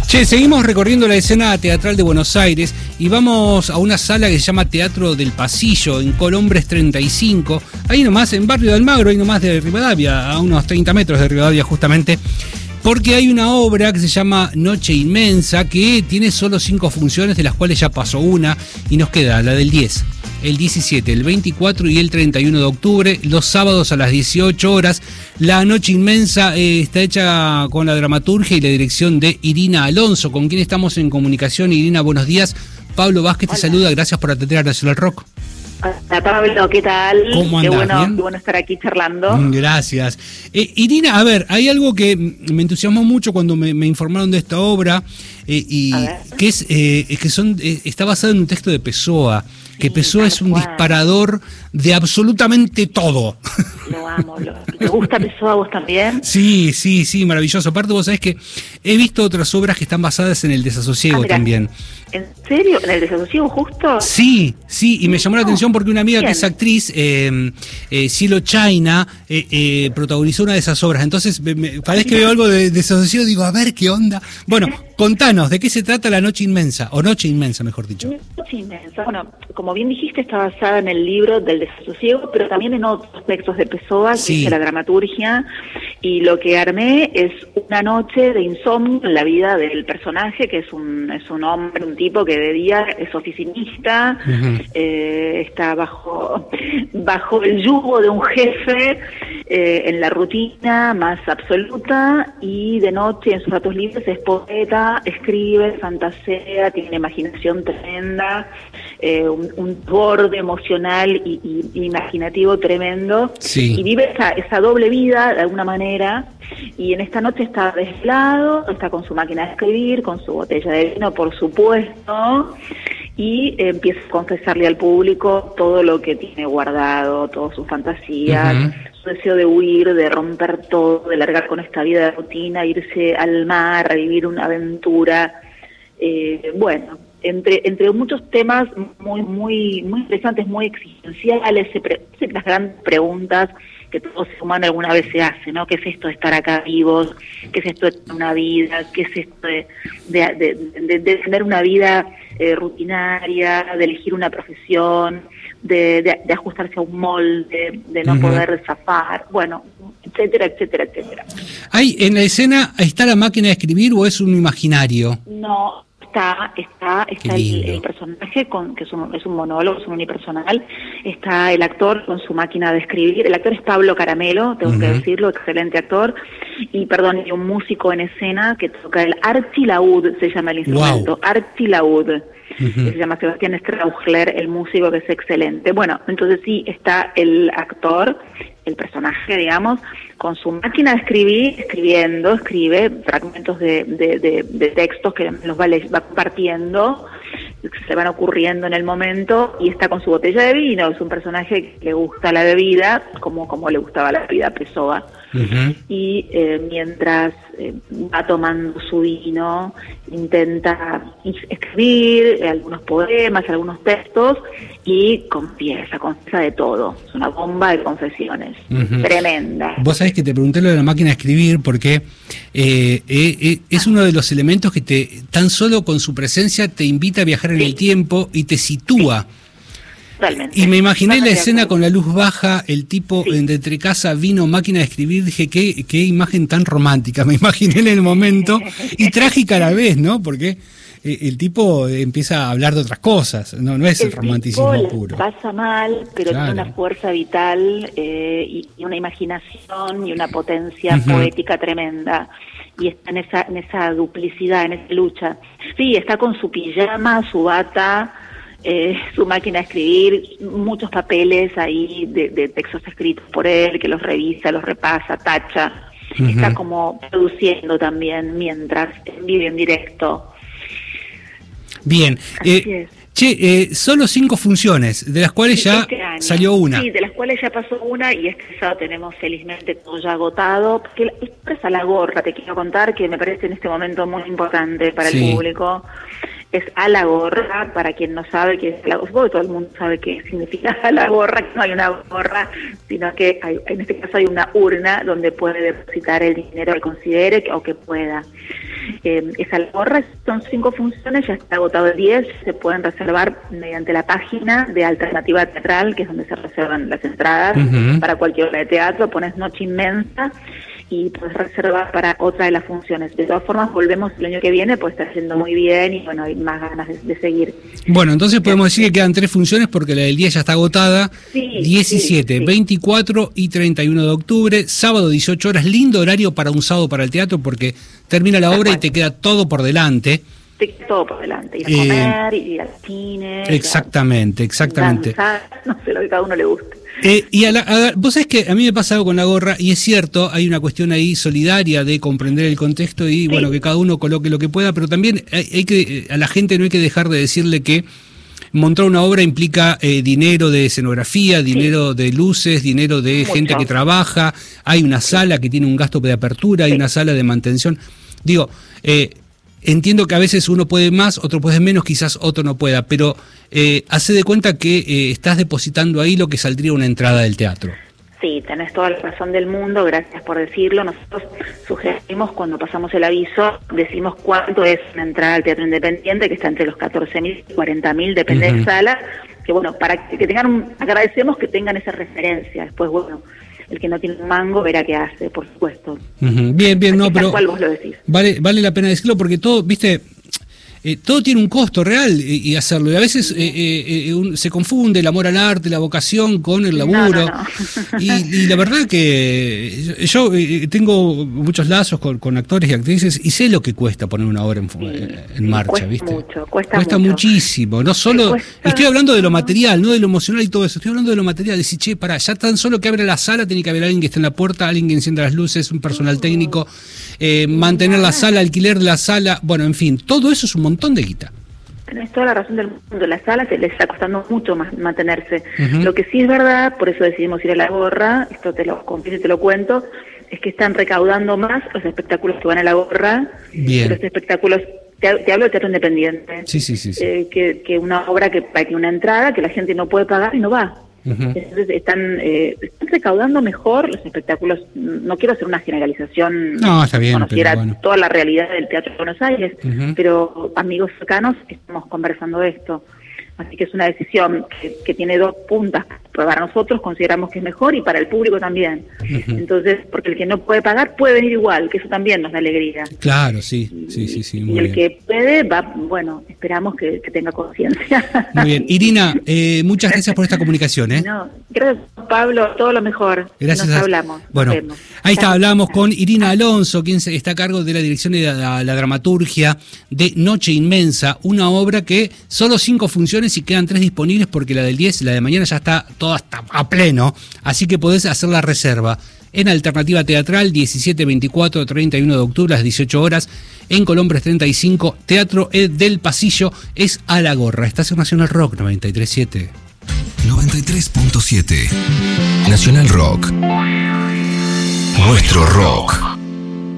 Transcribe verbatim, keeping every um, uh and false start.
Che, seguimos recorriendo la escena teatral de Buenos Aires y vamos a una sala que se llama Teatro del Pasillo, en Colombres treinta y cinco, ahí nomás, en Barrio de Almagro, ahí nomás de Rivadavia, a unos treinta metros de Rivadavia justamente, porque hay una obra que se llama Noche Inmensa, que tiene solo cinco funciones, de las cuales ya pasó una, y nos queda la del diez, el diecisiete, el veinticuatro y el treinta y uno de octubre, los sábados a las dieciocho horas. La Noche Inmensa eh, está hecha con la dramaturgia y la dirección de Irina Alonso, con quien estamos en comunicación. Irina, buenos días. Pablo Vázquez te Hola. saluda, gracias por atender a Nacional Rock. Hola Pablo, ¿qué tal? ¿Cómo andás? Qué bueno, ¿Bien? qué bueno estar aquí charlando. Gracias. Eh, Irina, a ver, hay algo que me entusiasmó mucho cuando me, me informaron de esta obra, eh, y que es eh, que son eh, está basada en un texto de Pessoa, que Sí, Pessoa es un cual. disparador de absolutamente todo. Lo amo. Lo, ¿te gusta Pessoa a vos también? Sí, sí, sí, maravilloso. Aparte vos sabés que he visto otras obras que están basadas en el desasosiego Ah, mirá. también. ¿En serio? ¿En el desasosiego justo? Sí, sí, y me llamó la No. atención porque una amiga Bien. que es actriz, eh, eh, Cielo China, eh, eh, protagonizó una de esas obras. Entonces, me, me- cada vez que veo algo de desasosiego digo, a ver qué onda. Bueno, contanos, ¿de qué se trata La Noche Inmensa? O Noche Inmensa, mejor dicho. Noche Inmensa. Bueno, como bien dijiste, está basada en el libro del desasosiego, pero también en otros textos de Pessoa, que Sí. es la dramaturgia, y lo que armé es una noche de insomnio en la vida del personaje, que es un, es un hombre, un tipo que de día es oficinista, Ujú. eh, está bajo, bajo el yugo de un jefe, eh, en la rutina más absoluta, y de noche en sus ratos libres es poeta, escribe, fantasea, tiene una imaginación tremenda, eh, un, un borde emocional y, y- y imaginativo tremendo, Sí. y vive esa, esa doble vida de alguna manera, y en esta noche está desvelado, está con su máquina de escribir, con su botella de vino, por supuesto, y eh, empieza a confesarle al público todo lo que tiene guardado, todas sus fantasías, Ujú. su deseo de huir, de romper todo, de largar con esta vida de rutina, irse al mar, a vivir una aventura. Eh, bueno, entre entre muchos temas muy muy muy interesantes, muy existenciales, se pre- se- las grandes preguntas que todo ser humano alguna vez se hace, ¿no? ¿Qué es esto de estar acá vivos? ¿Qué es esto de tener una vida? ¿Qué es esto de, de, de- de- de tener una vida eh, rutinaria, de elegir una profesión, de, de- de ajustarse a un molde, de no Ujú. poder zafar? Bueno, etcétera, etcétera, etcétera. ¿Hay en la escena, está la máquina de escribir o es un imaginario? No, está, está, está Qué el, lindo. el personaje con, que es un, es un monólogo, es un unipersonal, está el actor con su máquina de escribir, el actor es Pablo Caramelo, tengo que Ujú. decirlo, excelente actor, y perdón, y un músico en escena que toca el archilaúd, se llama el instrumento, Wow. archilaúd. Ujú. Que se llama Sebastián Strauchler, el músico, que es excelente. Bueno, entonces sí, está el actor, el personaje, digamos, con su máquina de escribir, escribiendo, escribe fragmentos de, de, de, de textos que los va, le- va compartiendo, que se le van ocurriendo en el momento, y está con su botella de vino. Es un personaje que le gusta la bebida, como, como le gustaba la bebida a Pessoa. Ujú. Y eh, mientras eh, va tomando su vino, intenta escribir eh, algunos poemas, algunos textos, y confiesa, confiesa de todo. Es una bomba de confesiones, Ujú. tremenda. Vos sabés que te pregunté lo de la máquina de escribir porque eh, eh, eh, es uno de los elementos que te tan solo con su presencia te invita a viajar en Sí. el tiempo y te sitúa. Totalmente. Y me imaginé la Totalmente de escena acuerdo. con la luz baja, el tipo Sí. de entre casa, vino, máquina de escribir, dije, qué, qué imagen tan romántica, me imaginé en el momento, y trágica a la vez, ¿no? Porque eh, el tipo empieza a hablar de otras cosas, no, no es el, El romanticismo tipo la puro. pasa mal, pero Claro. tiene una fuerza vital eh, y, y una imaginación y una potencia Ujú. poética tremenda. Y está en esa, en esa duplicidad, en esa lucha. Sí, está con su pijama, su bata, eh, su máquina de escribir, muchos papeles ahí de, de textos escritos por él, que los revisa, los repasa, tacha. Ujú. Está como produciendo también mientras vive en directo. Bien, Así eh, es. che, eh, solo cinco funciones, de las cuales ya Este año. salió una. Sí, de las cuales ya pasó una, y este sábado tenemos felizmente todo ya agotado. Porque la empresa La Gorra, te quiero contar, que me parece en este momento muy importante para Sí. el público. es a la gorra, para quien no sabe qué es la gorra, supongo que todo el mundo sabe qué significa a la gorra, que no hay una gorra, sino que hay, en este caso hay una urna donde puede depositar el dinero que considere o que pueda. Eh, esa gorra son cinco funciones, ya está agotado el diez, se pueden reservar mediante la página de Alternativa Teatral, que es donde se reservan las entradas uh-huh. para cualquier obra de teatro, pones Noche Inmensa y puedes reservar para otra de las funciones. De todas formas, volvemos el año que viene, pues está haciendo muy bien y bueno, hay más ganas de, de seguir. Bueno, entonces podemos decir que quedan tres funciones porque la del diez ya está agotada. Sí, diecisiete, sí, sí. veinticuatro y treinta y uno de octubre, sábado dieciocho horas, lindo horario para un sábado para el teatro porque termina la obra y te queda todo por delante. Te queda todo por delante, ir a comer, eh, ir al cine. Exactamente, exactamente. Danzar, no sé lo que a cada uno le guste. Eh, y a la, a, vos sabés que a mí me pasa algo con la gorra, y es cierto, hay una cuestión ahí solidaria de comprender el contexto y sí. bueno, que cada uno coloque lo que pueda, pero también hay, hay que a la gente no hay que dejar de decirle que montar una obra implica eh, dinero de escenografía, dinero sí. de luces, dinero de Mucho. gente que trabaja, hay una sala que tiene un gasto de apertura, hay sí. una sala de mantención. Digo, eh, entiendo que a veces uno puede más, otro puede menos, quizás otro no pueda, pero eh, hace de cuenta que eh, estás depositando ahí lo que saldría una entrada del teatro. Sí, tenés toda la razón del mundo, gracias por decirlo. Nosotros sugerimos, cuando pasamos el aviso, decimos cuánto es una entrada al teatro independiente, que está entre los catorce mil y cuarenta mil, depende uh-huh. de sala, que bueno, para que tengan un, agradecemos que tengan esa referencia, después bueno, el que no tiene un mango verá qué hace, por supuesto. Uh-huh. Bien, bien, no, pero ¿cuál vos lo decís? Vale, vale la pena decirlo porque todo, viste, eh, todo tiene un costo real y, y hacerlo. Y a veces eh, eh, un, se confunde el amor al arte, la vocación con el laburo. No, no, no. Y, y la verdad que yo eh, tengo muchos lazos con, con actores y actrices y sé lo que cuesta poner una obra en, sí, en sí, marcha, cuesta ¿viste? Mucho, cuesta, cuesta mucho. muchísimo. No solo cuesta... estoy hablando de lo material, no de lo emocional y todo eso. Estoy hablando de lo material. Decir, che, pará, ya tan solo que abre la sala, tiene que haber alguien que esté en la puerta, alguien que encienda las luces, un personal uh-huh. técnico, eh, mantener la sala, alquiler de la sala, bueno, en fin, todo eso es un montón de guita. Tenés toda la razón del mundo, la sala se les está costando mucho más mantenerse. Uh-huh. Lo que sí es verdad, por eso decidimos ir a la gorra, esto te lo confieso y te lo cuento, es que están recaudando más los espectáculos que van a la gorra, Bien. los espectáculos, te, te hablo de teatro independiente, sí, sí, sí, sí. Eh, que, que una obra que que una entrada que la gente no puede pagar y no va. Uh-huh. Entonces están, eh, están recaudando mejor los espectáculos. No quiero hacer una generalización, no, está bien, conociera bueno. toda la realidad del Teatro de Buenos Aires, uh-huh. pero amigos cercanos estamos conversando de esto. Así que es una decisión que, que tiene dos puntas. Para nosotros consideramos que es mejor y para el público también. Uh-huh. Entonces, porque el que no puede pagar puede venir igual, que eso también nos da alegría. Claro, sí, sí, sí. sí muy y el bien. que puede, va, bueno, esperamos que, que tenga conciencia. Muy bien. Irina, eh, muchas gracias por esta comunicación. ¿eh? No, gracias, Pablo, todo lo mejor. Gracias. Nos a... hablamos. Bueno, nos ahí está, hablamos con Irina Alonso, quien está a cargo de la dirección de la, la dramaturgia de Noche Inmensa, una obra que solo cinco funciones y quedan tres disponibles porque la del diez, la de mañana ya está toda hasta a pleno, así que podés hacer la reserva en Alternativa Teatral, diecisiete, veinticuatro, treinta y uno de octubre a las dieciocho horas, en Colombres treinta y cinco, Teatro del Pasillo, es a la gorra. Estación Nacional Rock noventa y tres punto siete. noventa y tres punto siete Nacional Rock. Nuestro rock.